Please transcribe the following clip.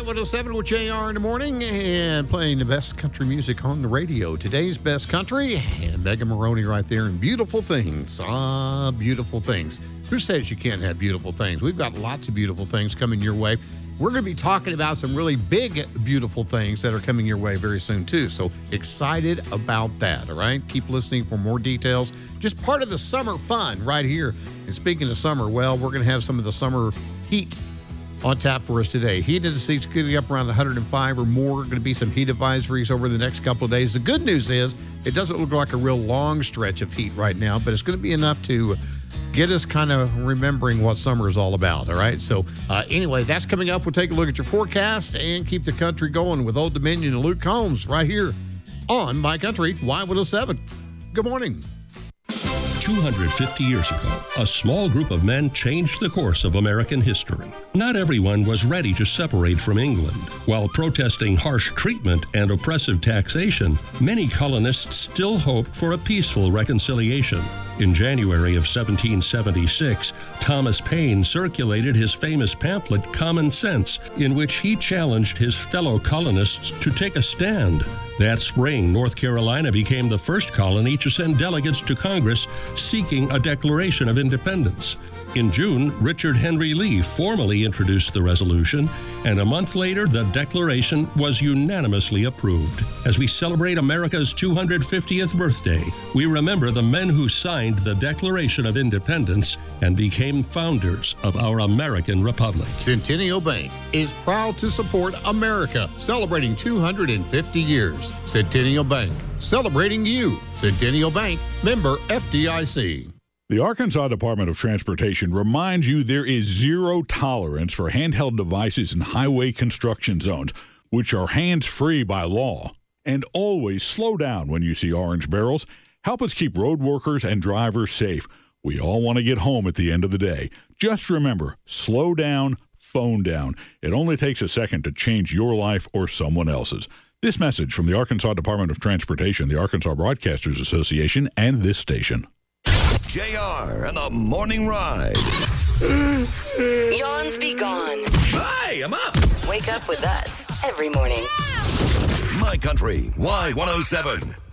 Y107 with JR in the morning and playing the best country music on the radio. Today's best country and Megan Maroney right there and Beautiful Things. Beautiful Things. Who says you can't have beautiful things? We've got lots of beautiful things coming your way. We're going to be talking about some really big, beautiful things that are coming your way very soon, too. So excited about that, all right? Keep listening for more details. Just part of the summer fun right here. And speaking of summer, well, we're going to have some of the summer heat on tap for us today. Heat indices getting up around 105 or more. Going to be some heat advisories over the next couple of days. The good news is it doesn't look like a real long stretch of heat right now, but it's going to be enough to get us kind of remembering what summer is all about, all right? So anyway, that's coming up. We'll take a look at your forecast and keep the country going with Old Dominion and Luke Combs right here on My Country Y107. Good morning. 250 years ago, a small group of men changed the course of American history. Not everyone was ready to separate from England. While protesting harsh treatment and oppressive taxation, many colonists still hoped for a peaceful reconciliation. In January of 1776, Thomas Paine circulated his famous pamphlet, Common Sense, in which he challenged his fellow colonists to take a stand. That spring, North Carolina became the first colony to send delegates to Congress seeking a declaration of independence. In June, Richard Henry Lee formally introduced the resolution, and a month later, the declaration was unanimously approved. As we celebrate America's 250th birthday, we remember the men who signed the Declaration of Independence and became founders of our American Republic. Centennial Bank is proud to support America, celebrating 250 years. Centennial Bank, celebrating you. Centennial Bank, member FDIC. The Arkansas Department of Transportation reminds you there is zero tolerance for handheld devices in highway construction zones, which are hands-free by law. And always slow down when you see orange barrels. Help us keep road workers and drivers safe. We all want to get home at the end of the day. Just remember, slow down, phone down. It only takes a second to change your life or someone else's. This message from the Arkansas Department of Transportation, the Arkansas Broadcasters Association, and this station. JR and the Morning Ride. Yawns be gone. Hey, I'm up. Wake up with us every morning. My Country Y107.